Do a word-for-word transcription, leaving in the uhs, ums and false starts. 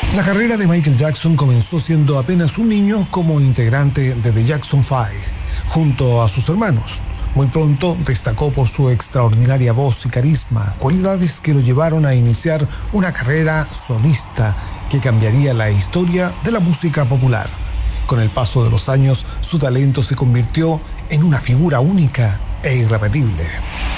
La carrera de Michael Jackson comenzó siendo apenas un niño como integrante de The Jackson Five, junto a sus hermanos. Muy pronto destacó por su extraordinaria voz y carisma, cualidades que lo llevaron a iniciar una carrera solista que cambiaría la historia de la música popular. Con el paso de los años, su talento se convirtió en una figura única e irrepetible.